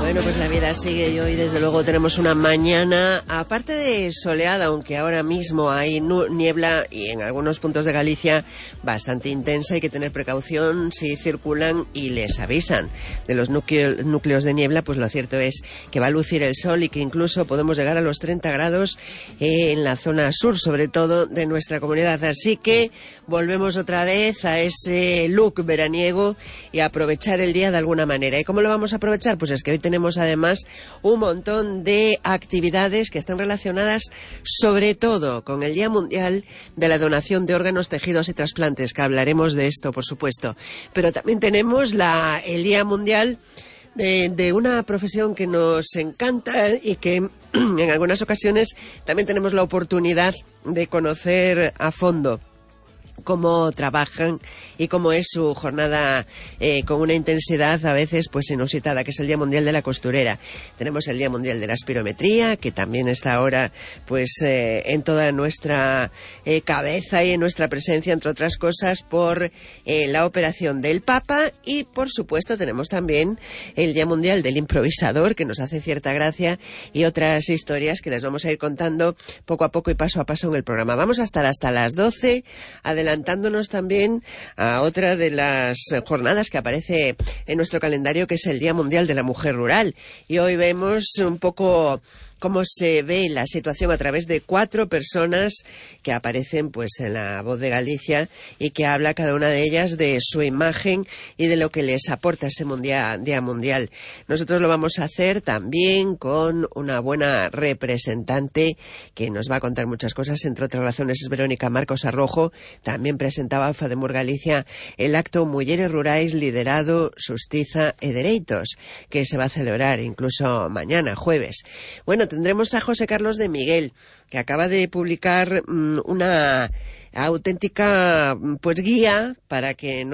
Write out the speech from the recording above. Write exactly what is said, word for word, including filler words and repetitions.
Bueno, pues la vida sigue y hoy desde luego tenemos una mañana, aparte de soleada, aunque ahora mismo hay niebla y en algunos puntos de Galicia bastante intensa. Hay que tener precaución si circulan y les avisan de los núcleos de niebla. Pues lo cierto es que va a lucir el sol y que incluso podemos llegar a los treinta grados en la zona sur, sobre todo de nuestra comunidad. Así que volvemos otra vez a ese look veraniego y a aprovechar el día de alguna manera. ¿Y cómo lo vamos a aprovechar? Pues es que hoy tenemos Tenemos además un montón de actividades que están relacionadas sobre todo con el Día Mundial de la Donación de Órganos, Tejidos y Trasplantes, que hablaremos de esto, por supuesto. Pero también tenemos la, el Día Mundial de, de una profesión que nos encanta y que en algunas ocasiones también tenemos la oportunidad de conocer a fondo cómo trabajan y cómo es su jornada eh, con una intensidad a veces pues inusitada, que es el Día Mundial de la Costurera. Tenemos el Día Mundial de la Espirometría, que también está ahora pues eh, en toda nuestra eh, cabeza y en nuestra presencia, entre otras cosas, por eh, la operación del Papa. Y por supuesto tenemos también el Día Mundial del Improvisador, que nos hace cierta gracia, y otras historias que les vamos a ir contando poco a poco y paso a paso en el programa. Vamos a estar hasta las doce, adelantándonos también a otra de las jornadas que aparece en nuestro calendario, que es el Día Mundial de la Mujer Rural. Y hoy vemos un poco cómo se ve la situación a través de cuatro personas que aparecen pues en La Voz de Galicia y que habla cada una de ellas de su imagen y de lo que les aporta ese mundial, Día Mundial. Nosotros lo vamos a hacer también con una buena representante que nos va a contar muchas cosas, entre otras razones es Verónica Marcos Arrojo. También presentaba FADEMUR Galicia el acto Mulleres Rurais Liderado, Xustiza e Dereitos, que se va a celebrar incluso mañana, jueves. Bueno, tendremos a José Carlos de Miguel, que acaba de publicar mmm, una auténtica pues guía para que no